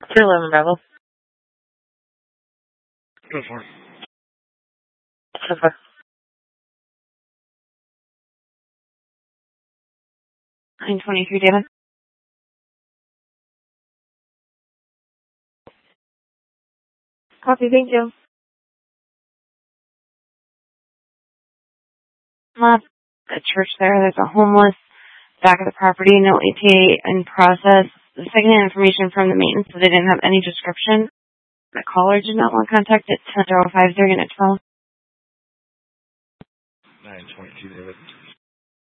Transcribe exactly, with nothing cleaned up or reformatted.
two eleven Bravo. Go for it. So far. nine twenty-three, David. Copy, thank you. Left the church there. There's a homeless back of the property. No E T A in process. The second information from the maintenance, so they didn't have any description. The caller did not want contact at ten oh five, they're going to twelve. nine twenty-two, David.